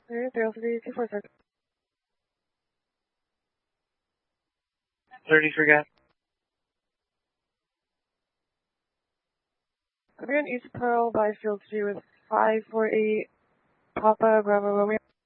Alright, 303-246. 30 for gas. We're on East Pearl by Field G with 548 Papa Bravo Romeo.